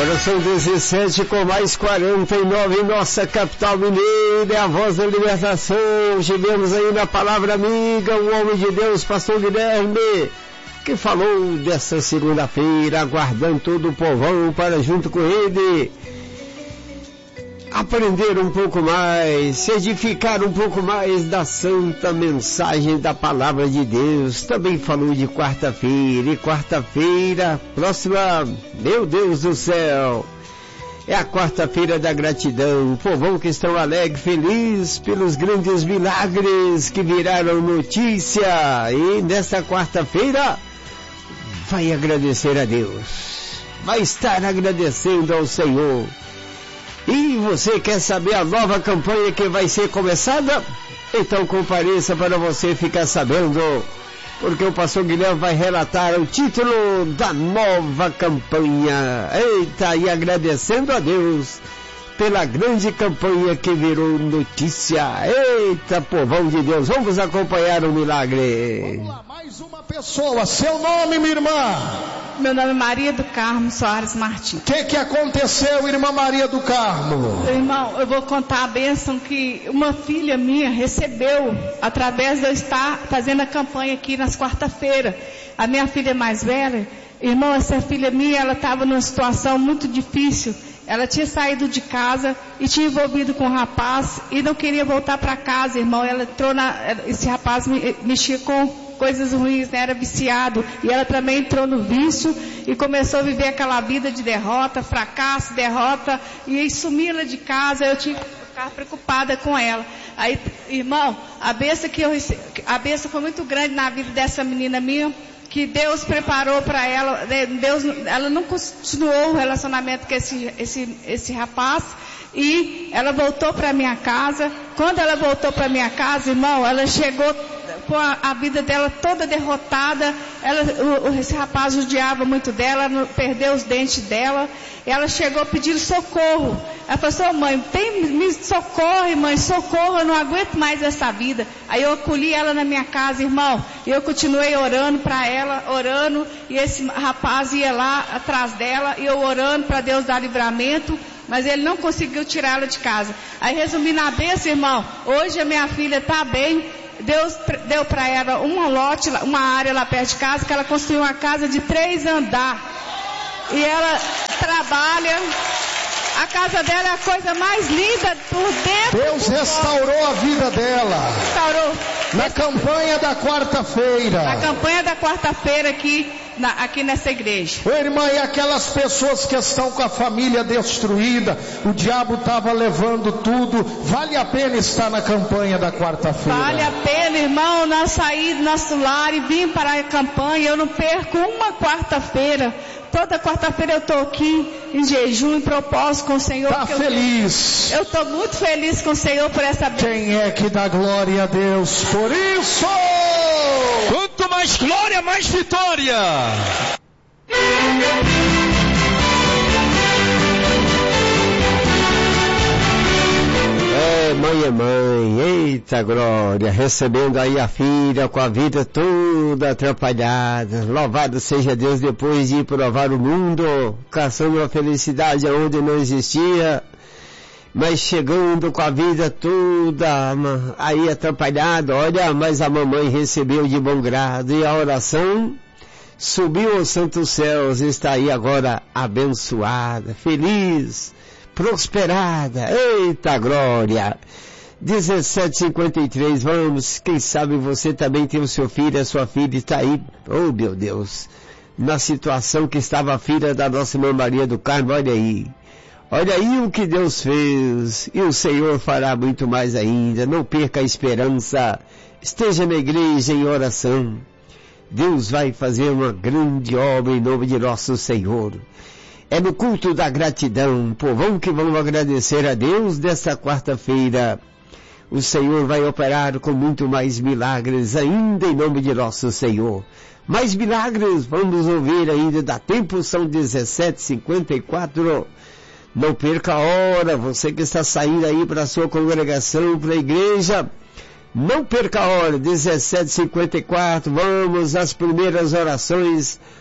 Agora são 17 com mais 49 em nossa capital mineira, é a voz da libertação. Tivemos aí na palavra amiga o homem de Deus, pastor Guilherme, que falou dessa segunda-feira, aguardando todo o povão para junto com ele aprender um pouco mais, se edificar um pouco mais da santa mensagem da palavra de Deus. Também falou de quarta-feira, e quarta-feira próxima, meu Deus do céu, é a quarta-feira da gratidão. O povão que estão alegre, feliz pelos grandes milagres que viraram notícia, e nesta quarta-feira vai agradecer a Deus, vai estar agradecendo ao Senhor. E você quer saber a nova campanha que vai ser começada? Então compareça para você ficar sabendo, porque o pastor Guilherme vai relatar o título da nova campanha. Eita, e agradecendo a Deus pela grande campanha que virou notícia. Eita, povão de Deus, vamos acompanhar o milagre. Vamos lá, mais uma pessoa. Seu nome, minha irmã? Meu nome é Maria do Carmo Soares Martins. O que aconteceu, irmã Maria do Carmo? Irmão, eu vou contar a bênção que uma filha minha recebeu através de eu estar fazendo a campanha aqui nas quarta-feiras. A minha filha mais velha, irmão, essa filha minha, ela estava numa situação muito difícil. Ela tinha saído de casa e tinha envolvido com um rapaz e não queria voltar para casa, irmão. Ela entrou esse rapaz mexia com coisas ruins, né? Era viciado. E ela também entrou no vício e começou a viver aquela vida de derrota, fracasso, derrota. E sumi-la de casa, eu tinha que ficar preocupada com ela. Aí, irmão, a bênção foi muito grande na vida dessa menina minha, que Deus preparou para ela. Ela não continuou o relacionamento com esse rapaz, e ela voltou para minha casa. Quando ela voltou para minha casa, irmão, ela chegou com a vida dela toda derrotada. Esse rapaz judiava muito dela, perdeu os dentes dela. Ela chegou pedindo socorro. Ela falou assim: mãe, me socorre, mãe, socorro, eu não aguento mais essa vida. Aí eu acolhi ela na minha casa, irmão, e eu continuei orando para ela, orando, e esse rapaz ia lá atrás dela, e eu orando para Deus dar livramento, mas ele não conseguiu tirá-la de casa. Aí, resumindo a bênção, irmão, hoje a minha filha está bem. Deus deu para ela uma área lá perto de casa, que ela construiu uma casa de 3 andares. E ela trabalha. A casa dela é a coisa mais linda por dentro. Deus restaurou a vida dela. Restaurou. Na campanha da quarta-feira. Na campanha da quarta-feira aqui nessa igreja. Ô irmã, e aquelas pessoas que estão com a família destruída, o diabo estava levando tudo, vale a pena estar na campanha da quarta-feira? Vale a pena, irmão. Nós saí do nosso lar e vim para a campanha. Eu não perco uma quarta-feira. Toda quarta-feira eu estou aqui em jejum, em propósito com o Senhor. Está feliz? Eu estou muito feliz com o Senhor por essa bênção. Quem é que dá glória a Deus por isso? Quanto mais glória, mais vitória. Mãe é mãe, eita glória, recebendo aí a filha com a vida toda atrapalhada. Louvado seja Deus, depois de provar o mundo, caçando a felicidade onde não existia, mas chegando com a vida toda aí atrapalhada. Olha, mas a mamãe recebeu de bom grado, e a oração subiu aos santos céus, está aí agora abençoada, feliz, prosperada. Eita glória. 17h53, vamos, quem sabe você também tem o seu filho, a sua filha está aí, oh meu Deus, na situação que estava a filha da nossa irmã Maria do Carmo. Olha aí o que Deus fez, e o Senhor fará muito mais ainda. Não perca a esperança, esteja na igreja em oração. Deus vai fazer uma grande obra em nome de nosso Senhor. É no culto da gratidão, povão, que vamos agradecer a Deus desta quarta-feira. O Senhor vai operar com muito mais milagres ainda em nome de nosso Senhor. Mais milagres, vamos ouvir ainda, dá tempo, são 17h54. Não perca a hora, você que está saindo aí para a sua congregação, para a igreja, não perca a hora, 17h54, vamos às primeiras orações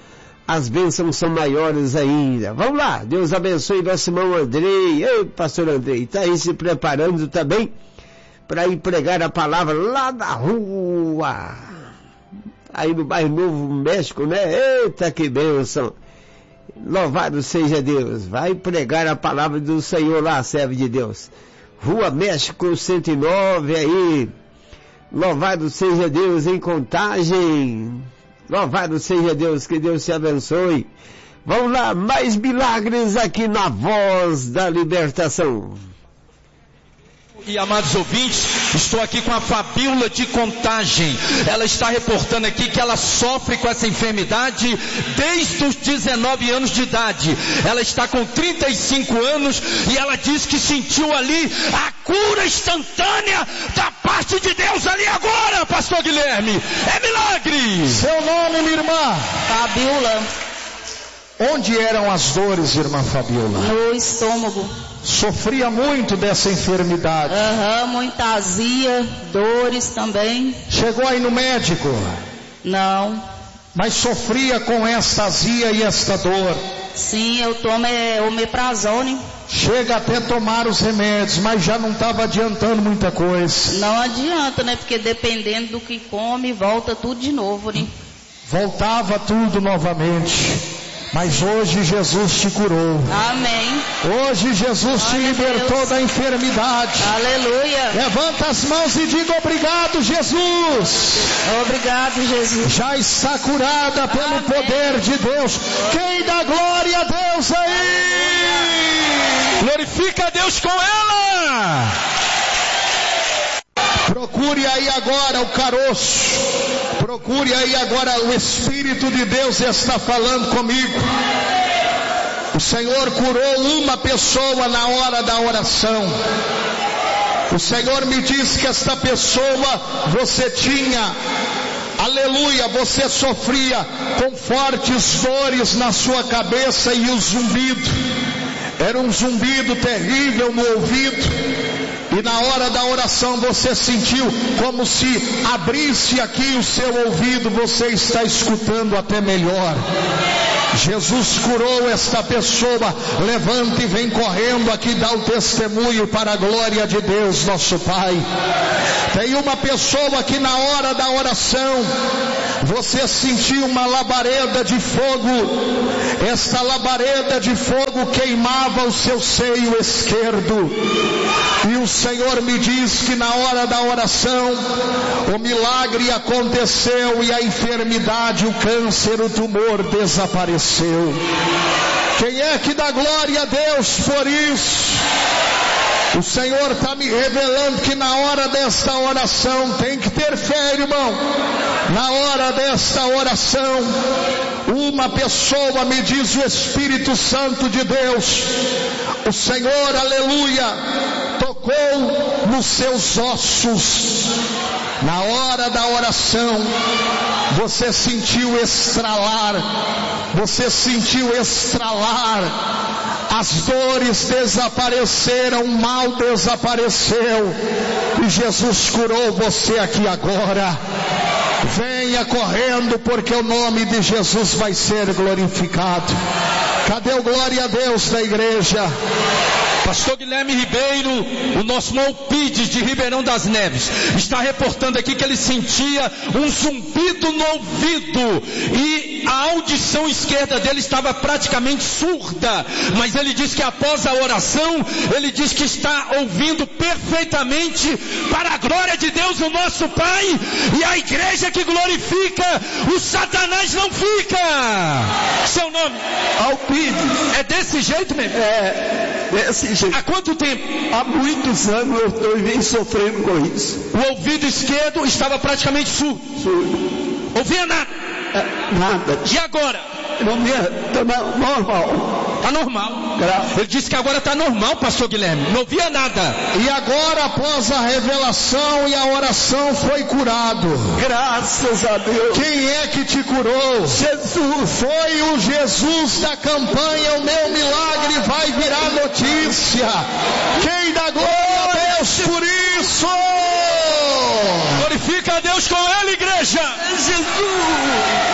as bênçãos são maiores ainda. Vamos lá, Deus abençoe nosso irmão Andrei. Ei, pastor Andrei, está aí se preparando também para ir pregar a palavra lá na rua, aí no bairro Novo México, né? Eita, que bênção! Louvado seja Deus. Vai pregar a palavra do Senhor lá, servo de Deus. Rua México 109 aí. Louvado seja Deus em Contagem. Louvado seja Deus, que Deus te abençoe. Vamos lá, mais milagres aqui na Voz da Libertação. E amados ouvintes, estou aqui com a Fabíola de Contagem. Ela está reportando aqui que ela sofre com essa enfermidade desde os 19 anos de idade. Ela está com 35 anos e ela diz que sentiu ali a cura instantânea da parte de Deus ali agora, pastor Guilherme. É milagre! Seu nome, minha irmã? Fabíola. Onde eram as dores, irmã Fabíola? No estômago. Sofria muito dessa enfermidade? Muita azia, dores também. Chegou aí no médico? Não. Mas sofria com essa azia e esta dor? Sim, eu tomo omeprazole. Chega até tomar os remédios, mas já não estava adiantando muita coisa. Não adianta, né? Porque dependendo do que come, volta tudo de novo, né? Voltava tudo novamente. Mas hoje Jesus te curou. Amém. Hoje Jesus te libertou da enfermidade. Aleluia. Levanta as mãos e diga obrigado, Jesus. Obrigado, Jesus. Já está curada pelo poder de Deus. Quem dá glória a Deus aí? Glorifica a Deus com ela. Procure aí agora o caroço. Procure aí agora, o Espírito de Deus está falando comigo. O Senhor curou uma pessoa na hora da oração. O Senhor me disse que esta pessoa, você tinha, aleluia, você sofria com fortes dores na sua cabeça e o zumbido. Era um zumbido terrível no ouvido. E na hora da oração você sentiu como se abrisse aqui o seu ouvido, você está escutando até melhor. Jesus curou esta pessoa. Levanta e vem correndo aqui dar o testemunho para a glória de Deus nosso Pai. Tem uma pessoa que na hora da oração você sentiu uma labareda de fogo. Esta labareda de fogo queimava o seu seio esquerdo. E o Senhor me diz que na hora da oração o milagre aconteceu e a enfermidade, o câncer, o tumor desapareceu. Quem é que dá glória a Deus por isso? O Senhor está me revelando que na hora desta oração, tem que ter fé, irmão. Na hora desta oração, uma pessoa, me diz o Espírito Santo de Deus, o Senhor, aleluia, tocou nos seus ossos. Na hora da oração, você sentiu estralar, as dores desapareceram, o mal desapareceu, e Jesus curou você aqui agora. Venha correndo, porque o nome de Jesus vai ser glorificado. Cadê o glória a Deus da igreja? Pastor Guilherme Ribeiro, o nosso irmão Pides de Ribeirão das Neves, está reportando aqui que ele sentia um zumbido no ouvido e a audição esquerda dele estava praticamente surda, mas ele diz que após a oração, ele diz que está ouvindo perfeitamente para a glória de Deus, o nosso Pai, e a igreja que glorifica, o Satanás não fica. Seu nome? Alpides. É desse jeito mesmo? É, desse jeito. Há quanto tempo? Há muitos anos eu venho sofrendo com isso. O ouvido esquerdo estava praticamente surdo. Ouvia nada? Nada. E agora? Está normal. Está normal. Ele disse que agora está normal, pastor Guilherme. Não ouvia nada. E agora, após a revelação e a oração, foi curado. Graças a Deus. Quem é que te curou? Jesus. Foi o Jesus da campanha. O meu milagre vai virar notícia. Quem dá glória a Deus por isso? Glorifica a Deus com ele, igreja. Jesus.